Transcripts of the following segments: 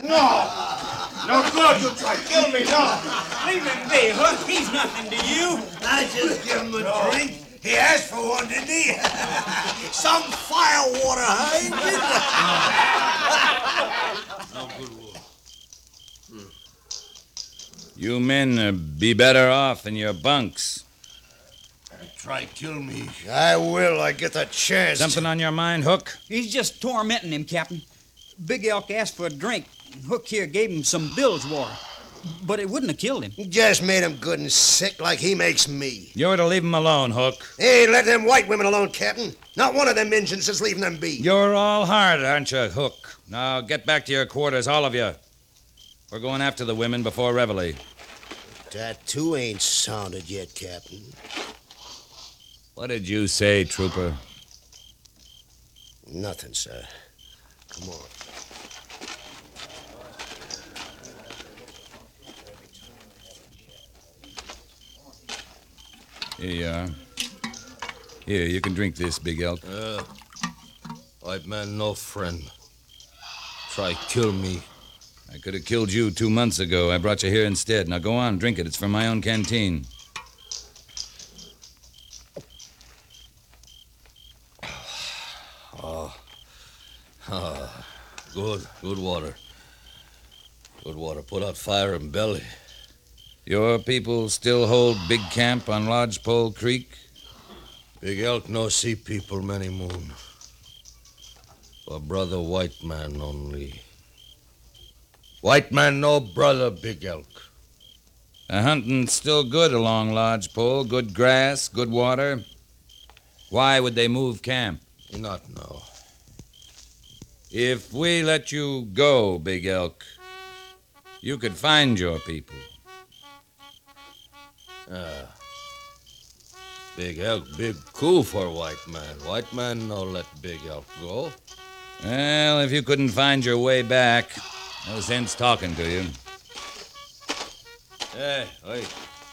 No good. You try to kill me, no. Leave him be, Hook. He's nothing to you. I just give him a drink. He asked for one, didn't he? Some firewater, huh? You men be better off in your bunks. Try kill me. I will. I get the chance. Something on your mind, Hook? He's just tormenting him, Captain. Big Elk asked for a drink. Hook here gave him some bilge water. But it wouldn't have killed him. Just made him good and sick like he makes me. You're to leave him alone, Hook. Hey, let them white women alone, Captain. Not one of them Injuns is leaving them be. You're all hard, aren't you, Hook? Now get back to your quarters, all of you. We're going after the women before Reveille. That too ain't sounded yet, Captain. What did you say, Trooper? Nothing, sir. Come on. Here you are. Here, you can drink this, Big Elk. White man, no friend. Try kill me. I could have killed you 2 months ago. I brought you here instead. Now go on, drink it. It's from my own canteen. Good water. Good water. Put out fire in belly. Your people still hold big camp on Lodgepole Creek? Big Elk no see people many moon. For brother white man only. White man no brother Big Elk. The hunting's still good along Lodgepole. Good grass, good water. Why would they move camp? Not know. If we let you go, Big Elk, you could find your people. Big Elk, big coup for white man. White man no let Big Elk go. Well, if you couldn't find your way back, no sense talking to you. Hey, wait.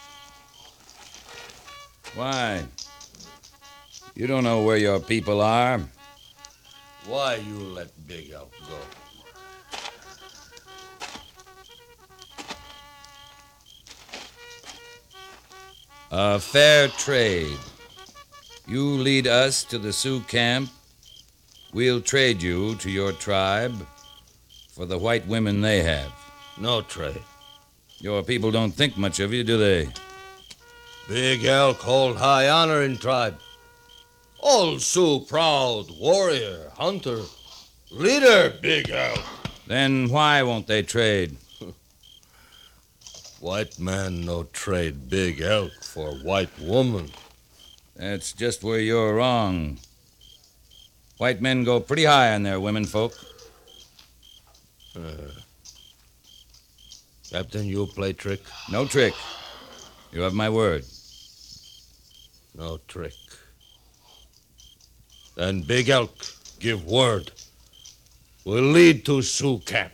Why? You don't know where your people are. Why you let Big Elk go? A fair trade. You lead us to the Sioux camp. We'll trade you to your tribe for the white women they have. No trade. Your people don't think much of you, do they? Big Elk hold high honor in tribe. Old Sioux proud, warrior, hunter, leader, Big Elk. Then why won't they trade? White man no trade Big Elk for white woman. That's just where you're wrong. White men go pretty high on their women folk. Captain, you play trick? No trick. You have my word. No trick. Then Big Elk give word. We'll lead to Sioux camp.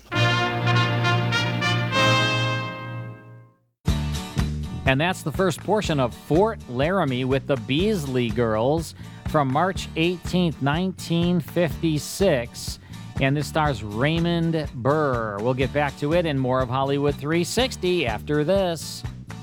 And that's the first portion of Fort Laramie with the Beasley Girls from March 18th, 1956. And this stars Raymond Burr. We'll get back to it and more of Hollywood 360 after this.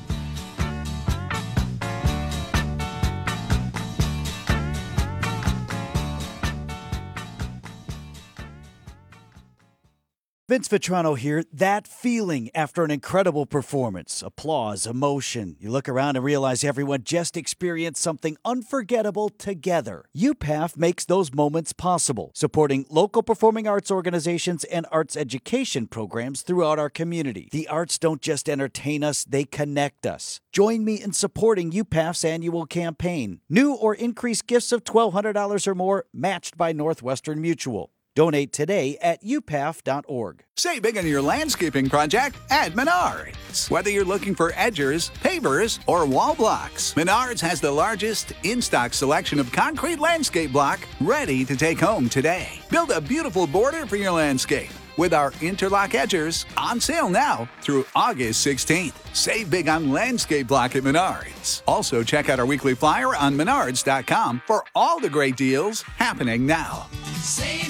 Vince Vitrano here. That feeling after an incredible performance, applause, emotion. You look around and realize everyone just experienced something unforgettable together. UPAF makes those moments possible, supporting local performing arts organizations and arts education programs throughout our community. The arts don't just entertain us, they connect us. Join me in supporting UPAF's annual campaign. New or increased gifts of $1,200 or more matched by Northwestern Mutual. Donate today at upaf.org. Save big on your landscaping project at Menards. Whether you're looking for edgers, pavers, or wall blocks, Menards has the largest in-stock selection of concrete landscape block ready to take home today. Build a beautiful border for your landscape with our interlock edgers on sale now through August 16th. Save big on landscape block at Menards. Also, check out our weekly flyer on menards.com for all the great deals happening now. Save